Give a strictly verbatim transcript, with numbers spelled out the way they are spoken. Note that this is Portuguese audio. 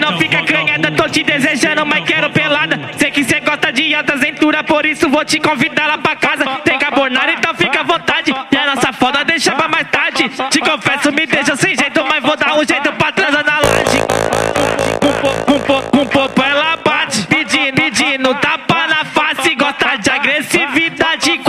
Não fica canhada, tô te desejando, mas quero pelada. Sei que cê gosta de alta aventura, por isso vou te convidar lá pra casa. Tem carbonara, então fica à vontade. E a nossa foda deixa pra mais tarde. Te confesso, me deixa sem jeito, mas vou dar um jeito pra transar na laje. Com popo, com popo ela bate, pedindo, pedindo tapa na face. Gosta de agressividade.